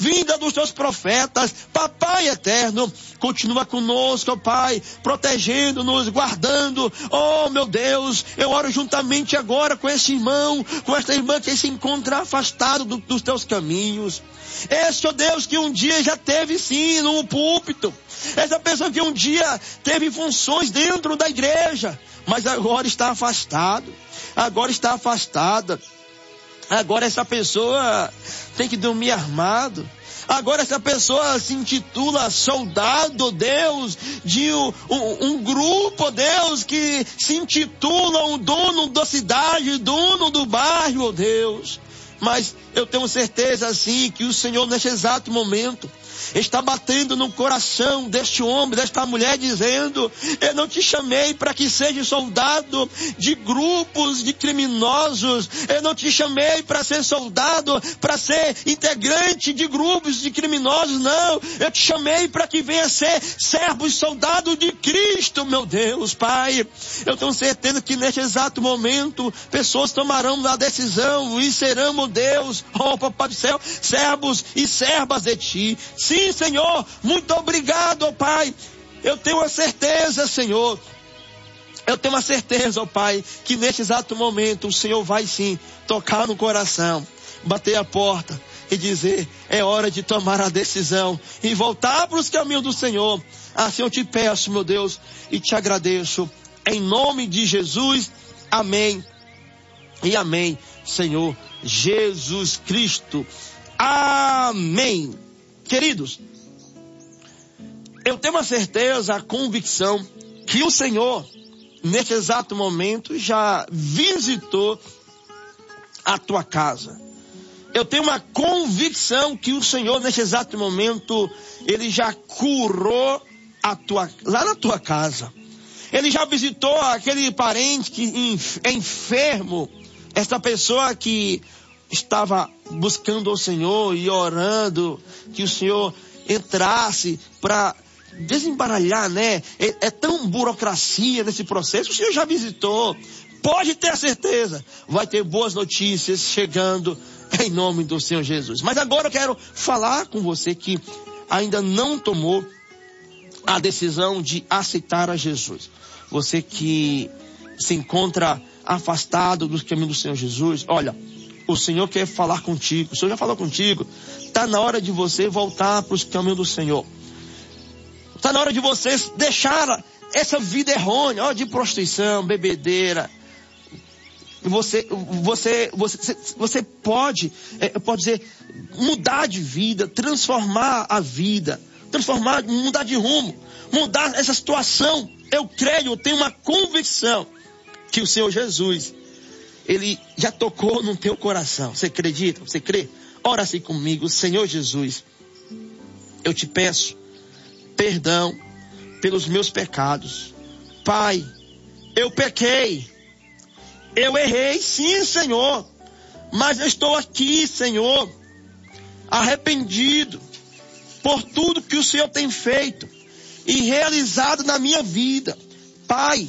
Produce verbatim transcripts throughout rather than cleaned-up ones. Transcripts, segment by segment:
vinda dos teus profetas. Papai eterno, continua conosco, ó Pai, protegendo-nos, guardando. Oh, meu Deus, eu oro juntamente agora com esse irmão, com esta irmã que se encontra afastado do, dos teus caminhos. Esse, ó Deus, que um dia já teve sim no púlpito. Essa pessoa que um dia teve funções dentro da igreja, mas agora está afastado. Agora está afastada. Agora essa pessoa tem que dormir armado. Agora essa pessoa se intitula soldado, Deus, de um, um, um grupo, Deus, que se intitula o dono da cidade, dono do bairro, Deus. Mas eu tenho certeza, assim, que o Senhor, neste exato momento, está batendo no coração deste homem, desta mulher, dizendo: eu não te chamei para que seja soldado de grupos de criminosos. Eu não te chamei para ser soldado, para ser integrante de grupos de criminosos, não. Eu te chamei para que venha ser servo e soldado de Cristo, meu Deus, Pai. Eu tenho certeza que neste exato momento, pessoas tomarão a decisão e serão, meu Deus, oh Papai do céu, servos e servas de Ti. Sim, Senhor, muito obrigado, ó Pai. Eu tenho a certeza, Senhor, eu tenho a certeza, ó Pai, que neste exato momento o Senhor vai sim tocar no coração, bater a porta e dizer: é hora de tomar a decisão e voltar para os caminhos do Senhor. Assim eu te peço, meu Deus, e te agradeço, em nome de Jesus. Amém e amém, Senhor Jesus Cristo. Amém. Queridos, eu tenho a certeza, a convicção que o Senhor, neste exato momento, já visitou a tua casa. Eu tenho uma convicção que o Senhor, neste exato momento, Ele já curou a tua, lá na tua casa. Ele já visitou aquele parente que é enfermo, esta pessoa que estava buscando ao Senhor e orando, que o Senhor entrasse para desembaralhar, né? É, é tão burocracia nesse processo. O Senhor já visitou. Pode ter a certeza, vai ter boas notícias chegando em nome do Senhor Jesus. Mas agora eu quero falar com você que ainda não tomou a decisão de aceitar a Jesus. Você que se encontra afastado dos caminhos do Senhor Jesus, olha, o Senhor quer falar contigo. O Senhor já falou contigo. Está na hora de você voltar para os caminhos do Senhor. Está na hora de você deixar essa vida errônea, ó, de prostituição, bebedeira. Você, você, você, você pode, é, pode dizer, mudar de vida, transformar a vida, transformar, mudar de rumo, mudar essa situação. Eu creio, eu tenho uma convicção que o Senhor Jesus, Ele já tocou no teu coração. Você acredita? Você crê? Ora assim comigo: Senhor Jesus, eu te peço perdão pelos meus pecados. Pai, eu pequei. Eu errei, sim, Senhor. Mas eu estou aqui, Senhor, arrependido por tudo que o Senhor tem feito e realizado na minha vida. Pai,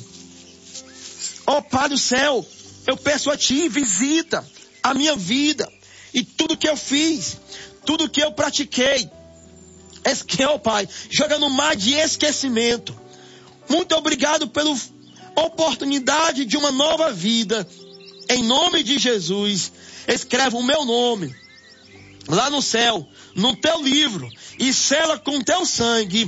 ó Pai do céu, eu peço a Ti, visita a minha vida e tudo que eu fiz, tudo que eu pratiquei, que, ó Pai, joga no mar de esquecimento. Muito obrigado pela oportunidade de uma nova vida. Em nome de Jesus, escreve o meu nome lá no céu, no Teu livro, e sela com Teu sangue.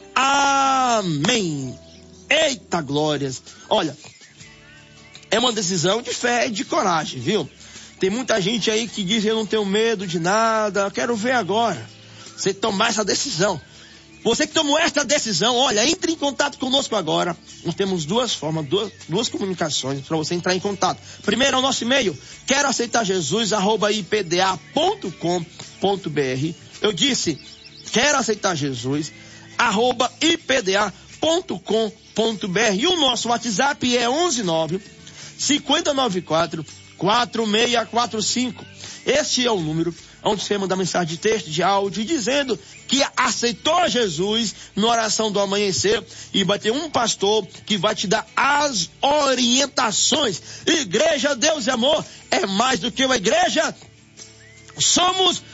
Amém. Eita glórias. Olha, é uma decisão de fé e de coragem, viu? Tem muita gente aí que diz: eu não tenho medo de nada, eu quero ver agora. Você tomar essa decisão. Você que tomou esta decisão, olha, entre em contato conosco agora. Nós temos duas formas, duas, duas comunicações para você entrar em contato. Primeiro é o nosso e-mail, quero aceitar Jesus, arroba i p d a ponto com ponto b r. Eu disse, quero aceitar Jesus, arroba i p d a ponto com ponto b r. E o nosso WhatsApp é onze nove, cinco nove quatro, quatro seis quatro cinco. Este é o número onde você manda mensagem de texto, de áudio, dizendo que aceitou Jesus na oração do amanhecer, e vai ter um pastor que vai te dar as orientações. Igreja Deus e Amor é mais do que uma igreja, somos